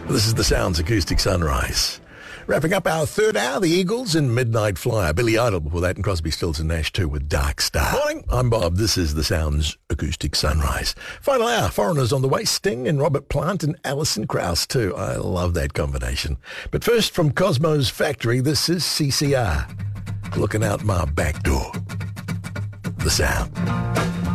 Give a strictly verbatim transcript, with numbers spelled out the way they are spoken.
This is the Sounds Acoustic Sunrise. Wrapping up our third hour, the Eagles in Midnight Flyer. Billy Idol before that, and Crosby, Stills and Nash too with Dark Star. Morning, I'm Bob. This is the Sounds Acoustic Sunrise. Final hour, Foreigners on the way. Sting and Robert Plant and Alison Krauss too. I love that combination. But first, from Cosmo's Factory, this is C C R. Looking out my back door. The Sound.